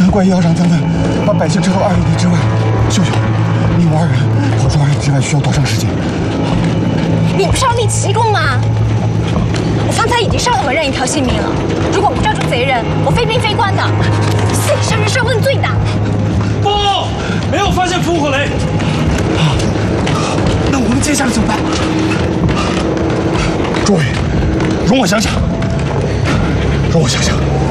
怪要让咱们把百姓撤到2里地之外。秀秀，你我2人跑出2里之外需要多长时间？ 你不是要立奇功吗？我方才已经伤了我任一条性命了。如果不抓住贼人，我非兵非官的，死里杀人是要问罪的。 不，没有发现烽火雷。 那我们接下来怎么办？诸位，容我想想。